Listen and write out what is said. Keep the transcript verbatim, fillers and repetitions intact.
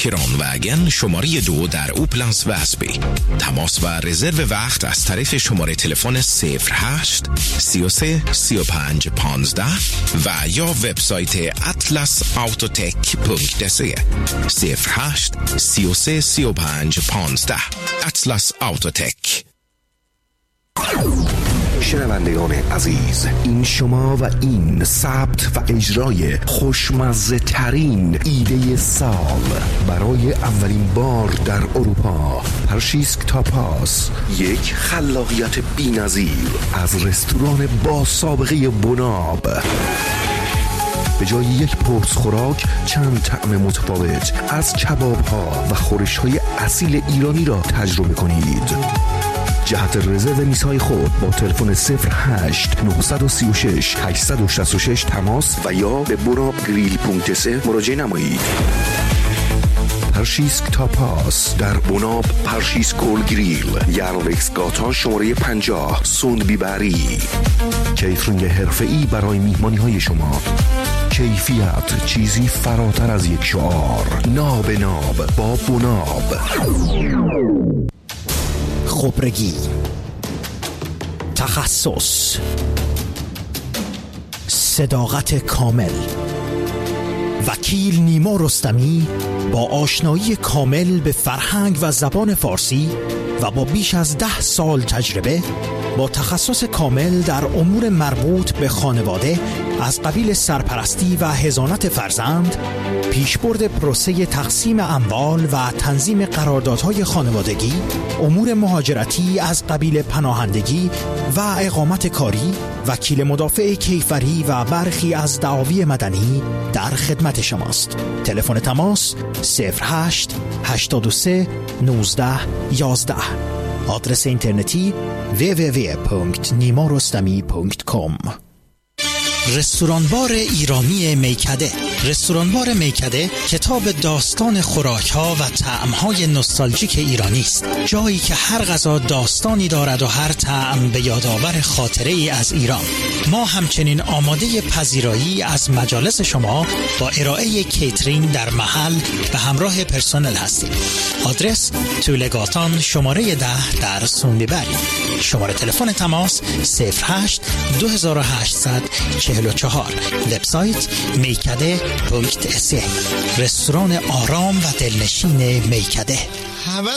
کرانوگن شماره دو در اوپلنس وسبی. تماس و رزرو وقت از طریق شماره تلفن صفر هشت سی و سه سی و پنج پانزده و یا وبسایت اطلس آوتوتک پونکت سی. صفر هشت سی و سه سی و پنج پانزده. اطلس آوتوتک. شنوندگان عزیز، این شما و این ثبت و اجرای خوشمزه ترین ایده سال برای اولین بار در اروپا. پرشیسک تاپاس، یک خلاقیت بی‌نظیر از رستوران با سابقه بناب. به جای یک پرس خوراک چند طعم متفاوت از کباب ها و خورش های اصیل ایرانی را تجربه کنید. جهت رزرو میزهای خود با تلفن صفر هشت نه سه شش هشت شش شش تماس و یا به بناب گریل پونکت سی مراجعه نمایید. پرشیسک تاپاس در بناب پرشیسک گل گریل، یارلکس گاتا شماره پنجاه، سوندبی بری. کیترینگ حرفه‌ای برای میهمانی های شما. کیفیت چیزی فراتر از یک شعار. ناب ناب با بناب. خبرگی، تخصص، صداقت کامل. وکیل نیما رستمی با آشنایی کامل به فرهنگ و زبان فارسی و با بیش از ده سال تجربه با تخصص کامل در امور مربوط به خانواده از قبیل سرپرستی و حضانت فرزند، پیشبرد پروسه تقسیم اموال و تنظیم قراردادهای خانوادگی، امور مهاجرتی از قبیل پناهندگی و اقامت کاری، وکیل مدافع کیفری و برخی از دعاوی مدنی در خدمت شماست. تلفن تماس صفر هشت هشتاد و سه نوزده یازده. آدرس اینترنتی دبلیو دبلیو دبلیو پونکت نیما رستمی پونکت کام. رستورانبار ایرانی میکده. رستورانبار میکده کتاب داستان خوراک‌ها و طعم‌های نوستالژیک ایرانی است. جایی که هر غذا داستانی دارد و هر طعم به یادآور خاطره ای از ایران. ما همچنین آماده پذیرایی از مجالس شما با ارائه کیترینگ در محل به همراه پرسنل هستیم. آدرس طولگاتان شماره ده در سوندبری. شماره تلفن تماس صفر هشت دو هشت چهار چهار. وبسایت میکده پونکت سی. رستوران آرام و دلنشین میکده.